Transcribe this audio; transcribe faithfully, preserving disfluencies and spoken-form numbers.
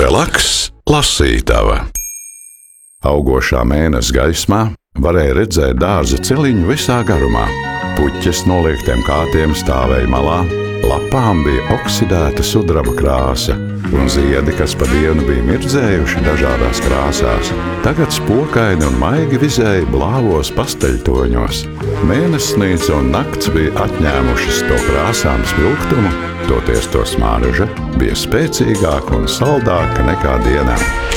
Relaks, lasītava. Augošā mēness gaismā varēja redzēt dārza celiņu visā garumā. Puķes noliektiem kātiem stāvēja malā, lapām bija oksidēta sudraba krāsa, un ziedi, kas pa dienu bija mirdzējuši dažādās krāsās, tagad spokaini un maigi vizēja blāvos pasteļtoņos. Mēnessnīca un nakts bija atņēmušas to krāsām spilgtumu, toties to smarža bija spēcīgāka un saldāka nekā dienā.